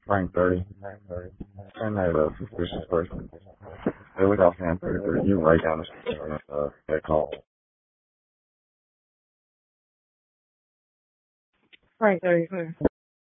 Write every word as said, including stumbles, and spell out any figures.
Frank thirty. And I a suspicious person. They look off Sam thirty thirty. You right down the street from uh, that call. Frank thirty-three.